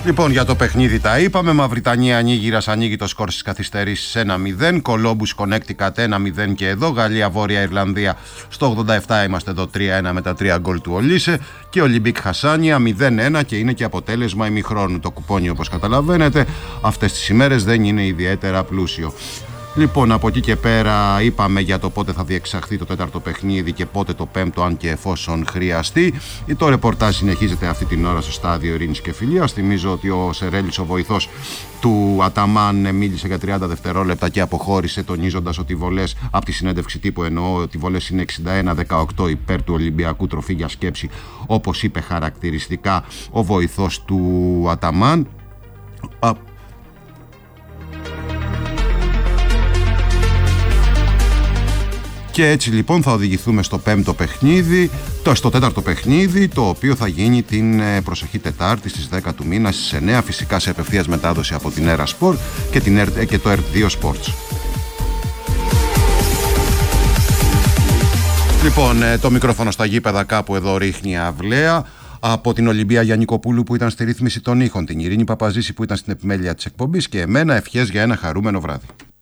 Λοιπόν, για το παιχνίδι τα είπαμε. Μαυριτανία Νίγηρας ανοίγει το σκορ στις καθυστερήσεις 1-0. Κολόμπους Connecticut 1-0 και εδώ. Γαλλία Βόρεια Ιρλανδία στο 87 είμαστε εδώ 3-1 με τα 3 γκολ του Ολίσε. Και Ολυμπίκ Χασάνια 0-1 και είναι και αποτέλεσμα ημιχρόνου. Το κουπόνι, όπως καταλαβαίνετε, αυτές τις ημέρες δεν είναι ιδιαίτερα πλούσιο. Λοιπόν, από εκεί και πέρα είπαμε για το πότε θα διεξαχθεί το τέταρτο παιχνίδι και πότε το πέμπτο, αν και εφόσον χρειαστεί. Το ρεπορτάζ συνεχίζεται αυτή την ώρα στο στάδιο Ειρήνης και Φιλίας. Θυμίζω ότι ο Σερέλης, ο βοηθός του Αταμάν, μίλησε για 30 δευτερόλεπτα και αποχώρησε, τονίζοντας ότι οι βολές, από τη συνέντευξη τύπου εννοώ, ότι οι βολές είναι 61-18 υπέρ του Ολυμπιακού, τροφή για σκέψη, όπως είπε χαρακτηριστικά ο βοηθός του Αταμάν. Και έτσι λοιπόν θα οδηγηθούμε στο πέμπτο παιχνίδι, στο τέταρτο παιχνίδι, το οποίο θα γίνει την προσεχή Τετάρτη στις 10 του μήνα στις 9, φυσικά σε απευθείας μετάδοση από την Era Sport και το RT2 Sports. Λοιπόν, το μικρόφωνο στα γήπεδα κάπου εδώ ρίχνει αυλαία. Από την Ολυμπία Γιαννικοπούλου που ήταν στη ρύθμιση των ήχων, την Ειρήνη Παπαζήση που ήταν στην επιμέλεια της εκπομπής και εμένα ευχές για ένα χαρούμενο βράδυ.